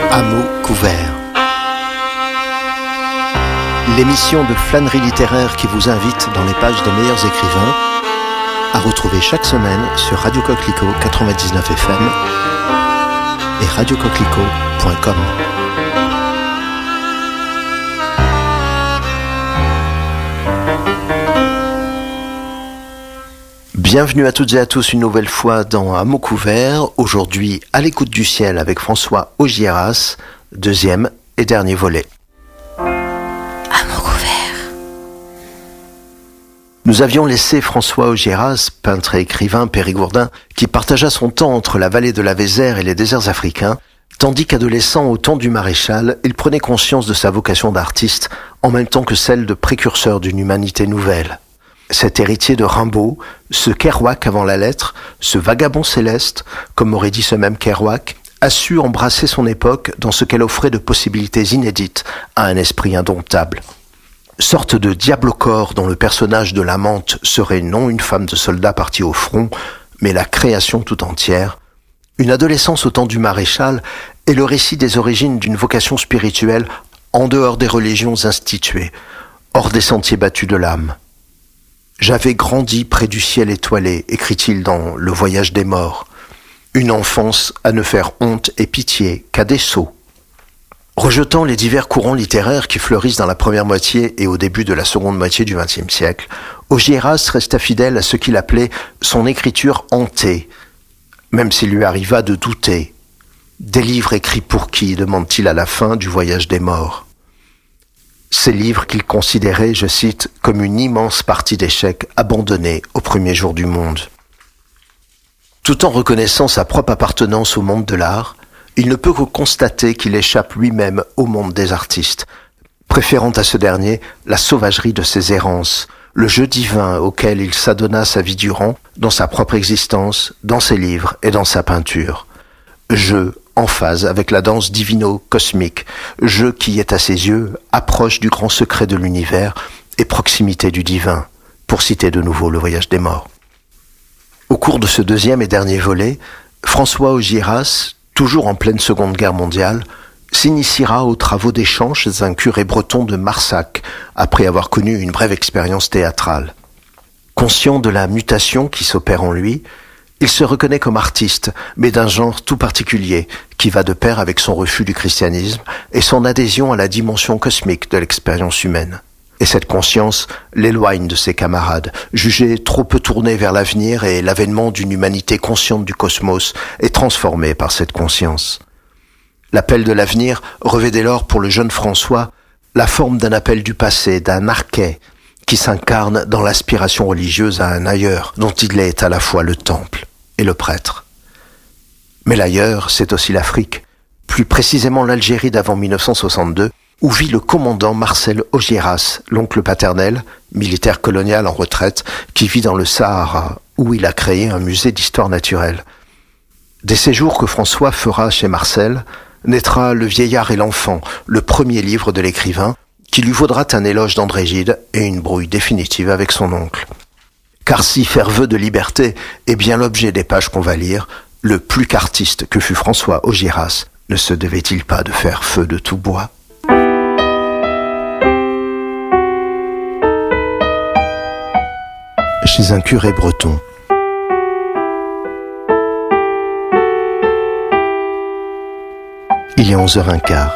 À mots couverts. L'émission de flânerie littéraire qui vous invite dans les pages des meilleurs écrivains, à retrouver chaque semaine sur Radio Coquelicot 99 FM et radiocoquelicot.com. Bienvenue à toutes et à tous une nouvelle fois dans À mots couverts. Aujourd'hui, à l'écoute du ciel avec François Augiéras, deuxième et dernier volet. À mots couverts. Nous avions laissé François Augiéras, peintre et écrivain périgourdin, qui partagea son temps entre la vallée de la Vézère et les déserts africains, tandis qu'adolescent au temps du maréchal, il prenait conscience de sa vocation d'artiste, en même temps que celle de précurseur d'une humanité nouvelle. Cet héritier de Rimbaud, ce Kerouac avant la lettre, ce vagabond céleste, comme aurait dit ce même Kerouac, a su embrasser son époque dans ce qu'elle offrait de possibilités inédites à un esprit indomptable. Sorte de diable au corps dont le personnage de l'amante serait non une femme de soldat partie au front, mais la création tout entière, une adolescence au temps du maréchal est le récit des origines d'une vocation spirituelle en dehors des religions instituées, hors des sentiers battus de l'âme. J'avais grandi près du ciel étoilé, écrit-il dans Le Voyage des morts. Une enfance à ne faire honte et pitié qu'à des sots. Rejetant les divers courants littéraires qui fleurissent dans la première moitié et au début de la seconde moitié du XXe siècle, Augiéras resta fidèle à ce qu'il appelait son écriture hantée, même s'il lui arriva de douter. Des livres écrits pour qui, demande-t-il à la fin du Voyage des morts. Ces livres qu'il considérait, je cite, comme une immense partie d'échecs abandonnée au premier jour du monde. Tout en reconnaissant sa propre appartenance au monde de l'art, il ne peut que constater qu'il échappe lui-même au monde des artistes, préférant à ce dernier la sauvagerie de ses errances, le jeu divin auquel il s'adonna sa vie durant, dans sa propre existence, dans ses livres et dans sa peinture. Jeu en phase avec la danse divino-cosmique, jeu qui est à ses yeux approche du grand secret de l'univers et proximité du divin, pour citer de nouveau Le Voyage des morts. Au cours de ce deuxième et dernier volet, François Augiéras, toujours en pleine Seconde Guerre mondiale, s'initiera aux travaux d'échant chez un curé breton de Marsac, après avoir connu une brève expérience théâtrale. Conscient de la mutation qui s'opère en lui, il se reconnaît comme artiste, mais d'un genre tout particulier, qui va de pair avec son refus du christianisme et son adhésion à la dimension cosmique de l'expérience humaine. Et cette conscience l'éloigne de ses camarades, jugés trop peu tournés vers l'avenir, et l'avènement d'une humanité consciente du cosmos est transformé par cette conscience. L'appel de l'avenir revêt dès lors pour le jeune François la forme d'un appel du passé, d'un archet, qui s'incarne dans l'aspiration religieuse à un ailleurs, dont il est à la fois le temple et le prêtre. Mais l'ailleurs, c'est aussi l'Afrique, plus précisément l'Algérie d'avant 1962, où vit le commandant Marcel Augiéras, l'oncle paternel, militaire colonial en retraite, qui vit dans le Sahara, où il a créé un musée d'histoire naturelle. Des séjours que François fera chez Marcel, naîtra Le vieillard et l'enfant, le premier livre de l'écrivain, qui lui vaudra un éloge d'André Gide et une brouille définitive avec son oncle. Car si faire vœu de liberté est bien l'objet des pages qu'on va lire, le plus qu'artiste que fut François Augiéras ne se devait-il pas de faire feu de tout bois ? Chez un curé breton. Il est 11h15.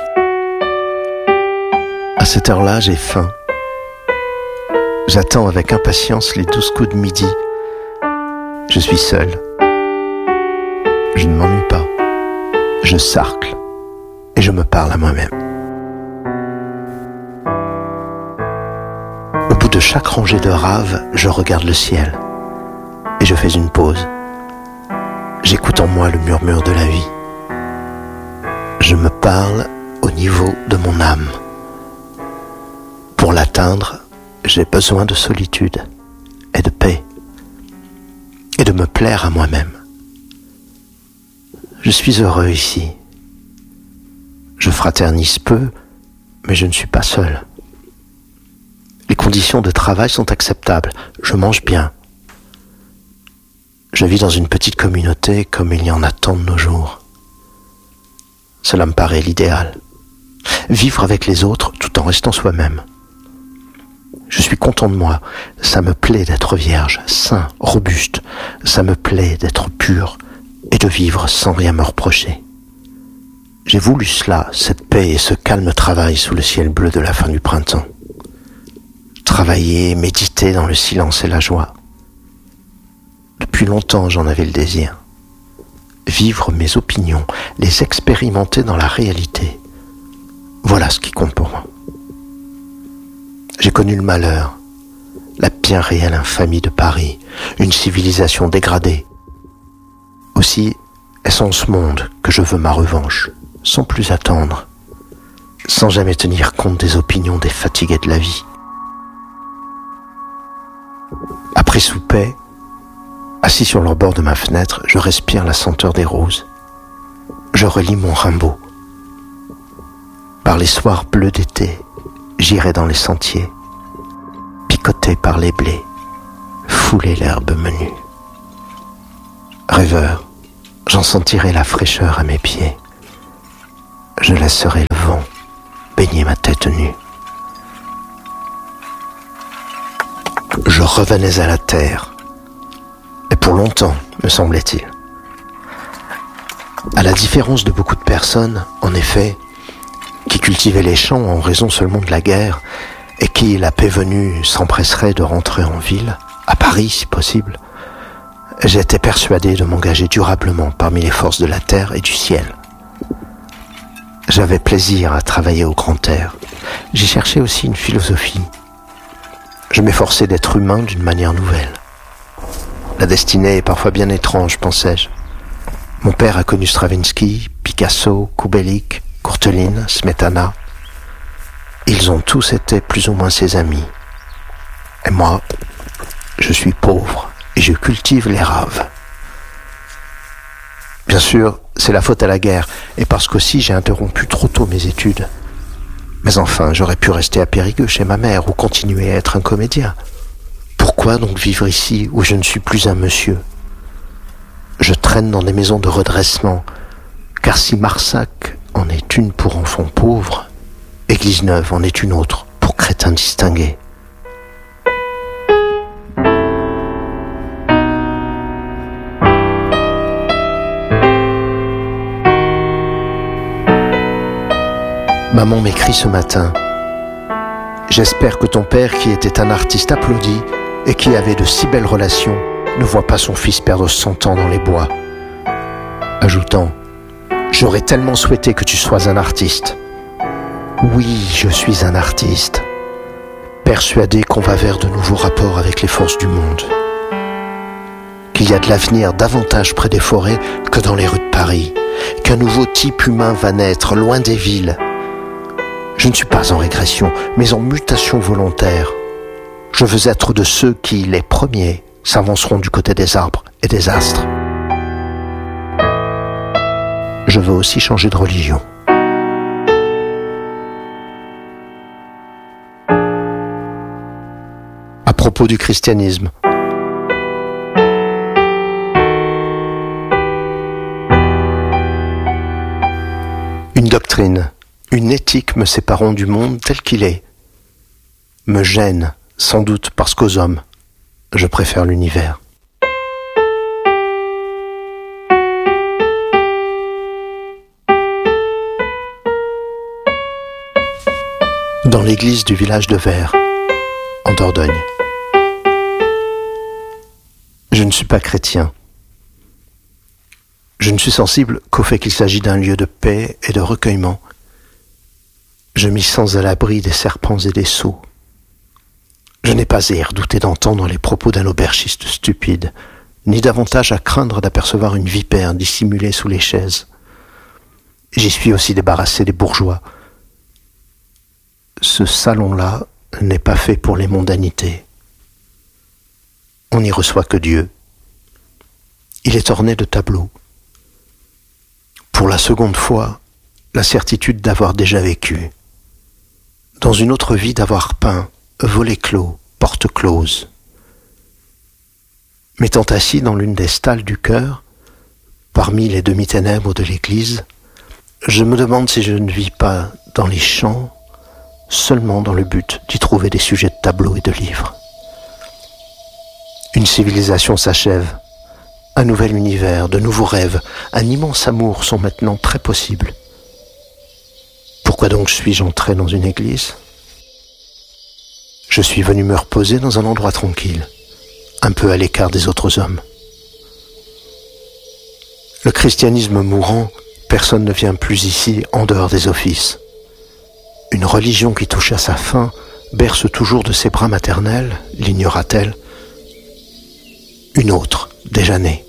À cette heure-là, j'ai faim. J'attends avec impatience les 12 coups de midi. Je suis seul. Je ne m'ennuie pas. Je sarcle et je me parle à moi-même. Au bout de chaque rangée de raves, je regarde le ciel et je fais une pause. J'écoute en moi le murmure de la vie. Je me parle au niveau de mon âme. Pour l'atteindre, j'ai besoin de solitude et de paix et de me plaire à moi-même. Je suis heureux ici. Je fraternise peu, mais je ne suis pas seul. Les conditions de travail sont acceptables. Je mange bien. Je vis dans une petite communauté comme il y en a tant de nos jours. Cela me paraît l'idéal. Vivre avec les autres tout en restant soi-même. Je suis content de moi. Ça me plaît d'être vierge, sain, robuste. Ça me plaît d'être pur et de vivre sans rien me reprocher. J'ai voulu cela, cette paix et ce calme travail sous le ciel bleu de la fin du printemps. Travailler, méditer dans le silence et la joie. Depuis longtemps, j'en avais le désir. Vivre mes opinions, les expérimenter dans la réalité. Voilà ce qui compte pour moi. J'ai connu le malheur, la bien réelle infamie de Paris, une civilisation dégradée. Aussi, est-ce en ce monde que je veux ma revanche, sans plus attendre, sans jamais tenir compte des opinions des fatigués de la vie. Après souper, assis sur le bord de ma fenêtre, je respire la senteur des roses. Je relis mon Rimbaud. Par les soirs bleus d'été, j'irai dans les sentiers, picoté par les blés, fouler l'herbe menue. Rêveur, j'en sentirai la fraîcheur à mes pieds. Je laisserai le vent baigner ma tête nue. Je revenais à la terre, et pour longtemps, me semblait-il. À la différence de beaucoup de personnes, en effet, qui cultivaient les champs en raison seulement de la guerre, et qui, la paix venue, s'empresseraient de rentrer en ville, à Paris si possible, j'étais persuadé de m'engager durablement parmi les forces de la terre et du ciel. J'avais plaisir à travailler au grand air. J'y cherchais aussi une philosophie. Je m'efforçais d'être humain d'une manière nouvelle. La destinée est parfois bien étrange, pensais-je. Mon père a connu Stravinsky, Picasso, Kubelik, Courteline, Smetana. Ils ont tous été plus ou moins ses amis. Et moi, je suis pauvre et je cultive les raves. Bien sûr, c'est la faute à la guerre, et parce qu'aussi j'ai interrompu trop tôt mes études. Mais enfin, j'aurais pu rester à Périgueux chez ma mère ou continuer à être un comédien. Pourquoi donc vivre ici où je ne suis plus un monsieur ? Je traîne dans des maisons de redressement, car si Marsac en est une pour enfants pauvres, Église Neuve en est une autre pour crétins distingués. Maman m'écrit ce matin. J'espère que ton père, qui était un artiste applaudi et qui avait de si belles relations, ne voit pas son fils perdre 100 ans dans les bois. Ajoutant, j'aurais tellement souhaité que tu sois un artiste. Oui, je suis un artiste, persuadé qu'on va vers de nouveaux rapports avec les forces du monde. Qu'il y a de l'avenir davantage près des forêts que dans les rues de Paris, qu'un nouveau type humain va naître loin des villes. Je ne suis pas en régression, mais en mutation volontaire. Je veux être de ceux qui, les premiers, s'avanceront du côté des arbres et des astres. Je veux aussi changer de religion. À propos du christianisme, une doctrine, une éthique me séparant du monde tel qu'il est, me gêne, sans doute parce qu'aux hommes, je préfère l'univers. Dans l'église du village de Vers, en Dordogne. Je ne suis pas chrétien. Je ne suis sensible qu'au fait qu'il s'agit d'un lieu de paix et de recueillement. Je m'y sens à l'abri des serpents et des sots. Je n'ai pas à y redouter d'entendre les propos d'un aubergiste stupide, ni davantage à craindre d'apercevoir une vipère dissimulée sous les chaises. J'y suis aussi débarrassé des bourgeois. Ce salon-là n'est pas fait pour les mondanités. On n'y reçoit que Dieu. Il est orné de tableaux. Pour la seconde fois, la certitude d'avoir déjà vécu. Dans une autre vie d'avoir peint, volets clos, portes closes. M'étant assis dans l'une des stalles du chœur, parmi les demi-ténèbres de l'église, Je me demande si je ne vis pas dans les champs, seulement dans le but d'y trouver des sujets de tableaux et de livres. Une civilisation s'achève, un nouvel univers, de nouveaux rêves, un immense amour sont maintenant très possibles. Pourquoi donc suis-je entré dans une église ? Je suis venu me reposer dans un endroit tranquille, un peu à l'écart des autres hommes. Le christianisme mourant, personne ne vient plus ici en dehors des offices. Une religion qui touche à sa fin berce toujours de ses bras maternels, l'ignora-t-elle ? Une autre, déjà née.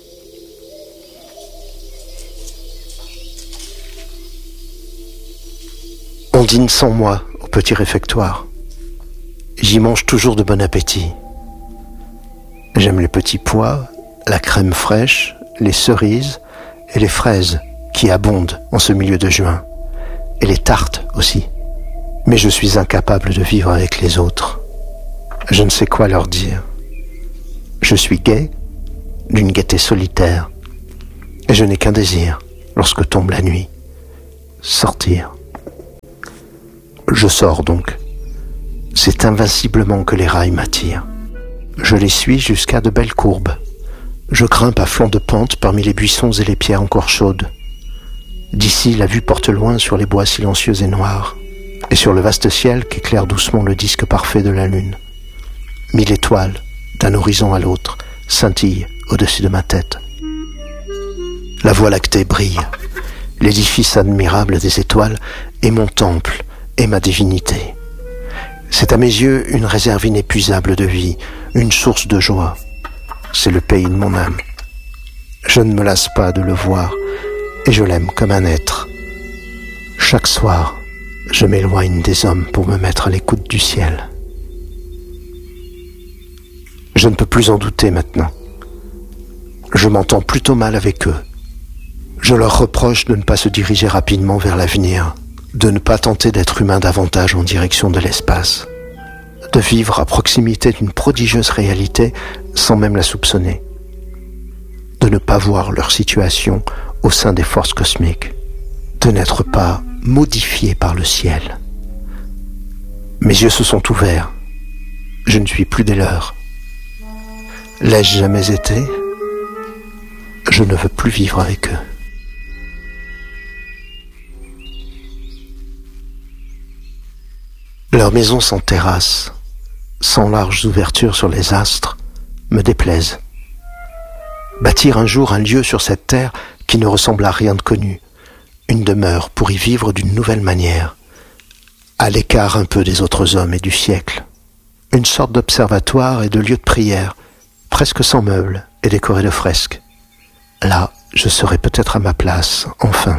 On dîne sans moi au petit réfectoire. J'y mange toujours de bon appétit. J'aime les petits pois, la crème fraîche, les cerises et les fraises qui abondent en ce milieu de juin, et les tartes aussi. Mais je suis incapable de vivre avec les autres. Je ne sais quoi leur dire. Je suis gai, d'une gaieté solitaire, et je n'ai qu'un désir, lorsque tombe la nuit, sortir. Je sors donc. C'est invinciblement que les rails m'attirent. Je les suis jusqu'à de belles courbes. Je grimpe à flanc de pente parmi les buissons et les pierres encore chaudes. D'ici, la vue porte loin sur les bois silencieux et noirs, et sur le vaste ciel qu'éclaire doucement le disque parfait de la lune. 1000 étoiles, d'un horizon à l'autre, scintillent au-dessus de ma tête. La Voie lactée brille. L'édifice admirable des étoiles est mon temple et ma divinité. C'est à mes yeux une réserve inépuisable de vie, une source de joie. C'est le pays de mon âme. Je ne me lasse pas de le voir et je l'aime comme un être. Chaque soir, je m'éloigne des hommes pour me mettre à l'écoute du ciel. Je ne peux plus en douter maintenant. Je m'entends plutôt mal avec eux. Je leur reproche de ne pas se diriger rapidement vers l'avenir, de ne pas tenter d'être humain davantage en direction de l'espace, de vivre à proximité d'une prodigieuse réalité sans même la soupçonner, de ne pas voir leur situation au sein des forces cosmiques, de n'être pas modifié par le ciel. Mes yeux se sont ouverts, je ne suis plus des leurs. L'ai-je jamais été ? Je ne veux plus vivre avec eux. Leurs maisons sans terrasse, sans larges ouvertures sur les astres, me déplaisent. Bâtir un jour un lieu sur cette terre qui ne ressemble à rien de connu, une demeure pour y vivre d'une nouvelle manière, à l'écart un peu des autres hommes et du siècle, une sorte d'observatoire et de lieu de prière, presque sans meubles et décoré de fresques. Là, je serai peut-être à ma place, enfin.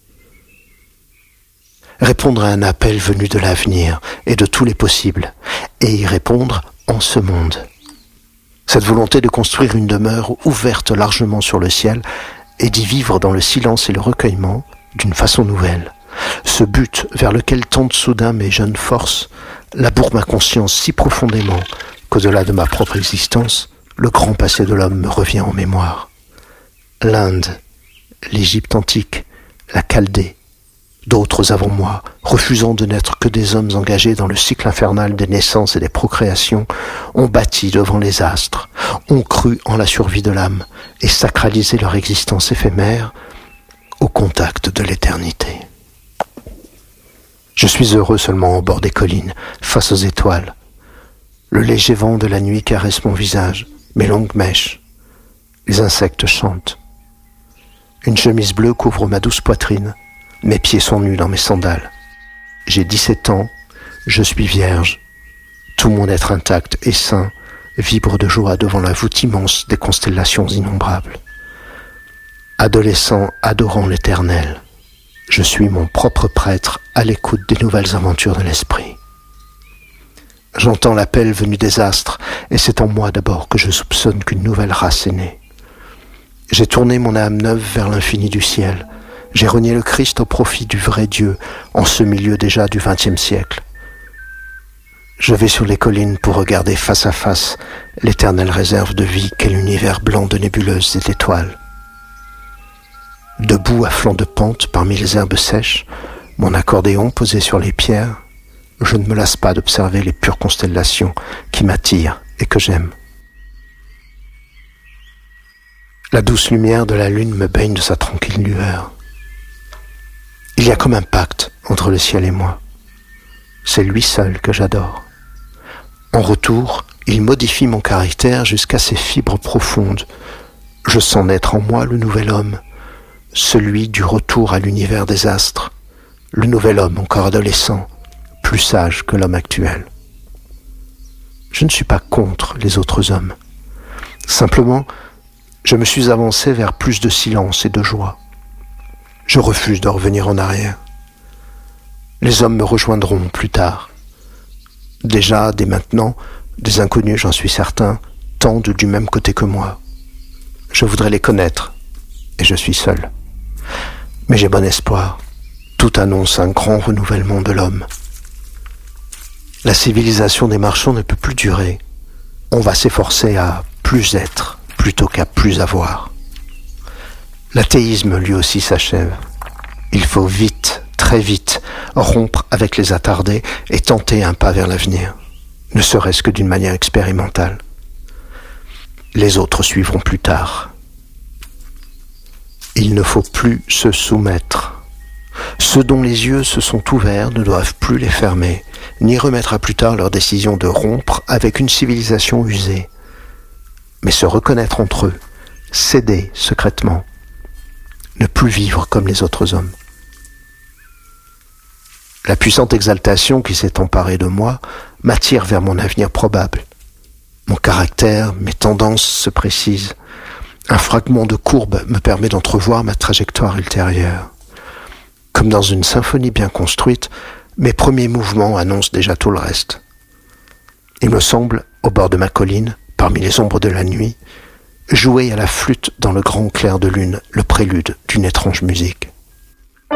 Répondre à un appel venu de l'avenir et de tous les possibles, et y répondre en ce monde. Cette volonté de construire une demeure ouverte largement sur le ciel et d'y vivre dans le silence et le recueillement d'une façon nouvelle. Ce but vers lequel tendent soudain mes jeunes forces laboure ma conscience si profondément qu'au-delà de ma propre existence, le grand passé de l'homme me revient en mémoire. L'Inde, l'Égypte antique, la Chaldée, d'autres avant moi, refusant de n'être que des hommes engagés dans le cycle infernal des naissances et des procréations, ont bâti devant les astres, ont cru en la survie de l'âme et sacralisé leur existence éphémère au contact de l'éternité. Je suis heureux seulement au bord des collines, face aux étoiles. Le léger vent de la nuit caresse mon visage, mes longues mèches. Les insectes chantent. Une chemise bleue couvre ma douce poitrine. Mes pieds sont nus dans mes sandales. J'ai 17 ans, je suis vierge. Tout mon être intact et sain vibre de joie devant la voûte immense des constellations innombrables. Adolescent adorant l'éternel, je suis mon propre prêtre à l'écoute des nouvelles aventures de l'esprit. J'entends l'appel venu des astres, et c'est en moi d'abord que je soupçonne qu'une nouvelle race est née. J'ai tourné mon âme neuve vers l'infini du ciel. J'ai renié le Christ au profit du vrai Dieu en ce milieu déjà du XXe siècle. Je vais sur les collines pour regarder face à face l'éternelle réserve de vie qu'est l'univers blanc de nébuleuses et d'étoiles. Debout à flanc de pente parmi les herbes sèches, mon accordéon posé sur les pierres, je ne me lasse pas d'observer les pures constellations qui m'attirent et que j'aime. La douce lumière de la lune me baigne de sa tranquille lueur. Il y a comme un pacte entre le ciel et moi. C'est lui seul que j'adore. En retour, il modifie mon caractère jusqu'à ses fibres profondes. Je sens naître en moi le nouvel homme, celui du retour à l'univers des astres, le nouvel homme encore adolescent, plus sage que l'homme actuel. Je ne suis pas contre les autres hommes. Simplement, je me suis avancé vers plus de silence et de joie. Je refuse de revenir en arrière. Les hommes me rejoindront plus tard. Déjà, dès maintenant, des inconnus, j'en suis certain, tendent du même côté que moi. Je voudrais les connaître, et je suis seul. Mais j'ai bon espoir. Tout annonce un grand renouvellement de l'homme. La civilisation des marchands ne peut plus durer. On va s'efforcer à plus être plutôt qu'à plus avoir. L'athéisme lui aussi s'achève. Il faut vite, très vite, rompre avec les attardés et tenter un pas vers l'avenir, ne serait-ce que d'une manière expérimentale. Les autres suivront plus tard. Il ne faut plus se soumettre. Ceux dont les yeux se sont ouverts ne doivent plus les fermer, ni remettre à plus tard leur décision de rompre avec une civilisation usée, mais se reconnaître entre eux, céder secrètement, ne plus vivre comme les autres hommes. La puissante exaltation qui s'est emparée de moi m'attire vers mon avenir probable. Mon caractère, mes tendances se précisent. Un fragment de courbe me permet d'entrevoir ma trajectoire ultérieure. Comme dans une symphonie bien construite, mes premiers mouvements annoncent déjà tout le reste. Il me semble, au bord de ma colline, parmi les ombres de la nuit, jouer à la flûte dans le grand clair de lune le prélude d'une étrange musique.